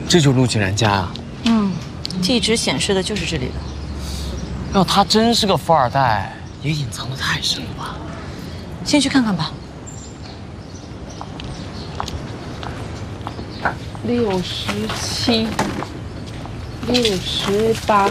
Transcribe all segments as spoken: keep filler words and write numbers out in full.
这就是陆景然家啊。 嗯，地址显示的就是这里的。 要他真是个富二代，也隐藏得太深了吧？ 先去看看吧。 六十七，六十八。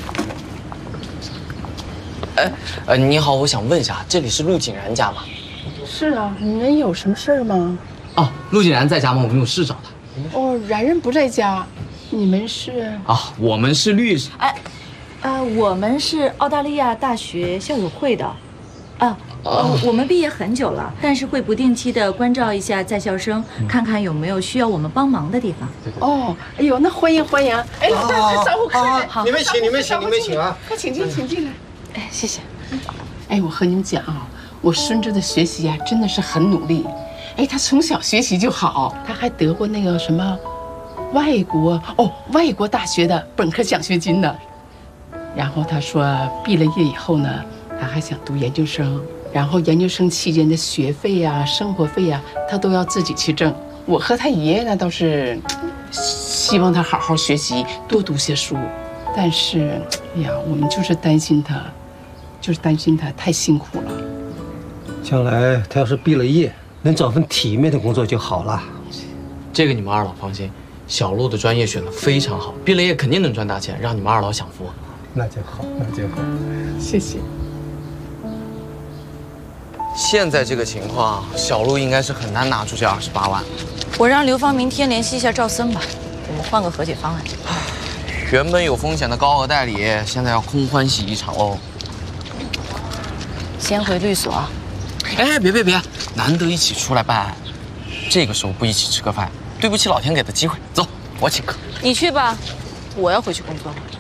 哎，呃，你好，我想问一下，这里是陆景然家吗？ 是啊，你们有什么事儿吗？ 哦，陆景然在家吗？我们有事找他。 哦，然然不在家，你们是？ 啊，我们是律师。 哎，呃，我们是澳大利亚大学校友会的，啊，呃，我们毕业很久了，但是会不定期的关照一下在校生，看看有没有需要我们帮忙的地方。 哦，哎呦，那欢迎欢迎！哎，老大，来招呼客人。 好，你们请，你们请，你们请啊！ 快请进，请进来。 哎，谢谢。 哎，我和你们讲啊，我孙子的学习啊，真的是很努力。哎，他从小学习就好，他还得过那个什么外国哦外国大学的本科奖学金呢。然后他说毕了业以后呢，他还想读研究生，然后研究生期间的学费呀、生活费呀，他都要自己去挣。我和他爷爷呢倒是希望他好好学习，多读些书，但是哎呀，我们就是担心他，就是担心他太辛苦了。 将来他要是毕了业，能找份体面的工作就好了。 这个你们二老放心，小陆的专业选得非常好，毕了业肯定能赚大钱，让你们二老享福。 那就好，那就好。 谢谢。 现在这个情况，小陆应该是很难拿出这二十八万。 我让刘芳明天联系一下赵森吧，我们换个和解方案。 原本有风险的高额代理，现在要空欢喜一场哦。 先回律所。 哎，别别别，难得一起出来办案，这个时候不一起吃个饭，对不起老天给的机会。走，我请客。 你去吧，我要回去工作了。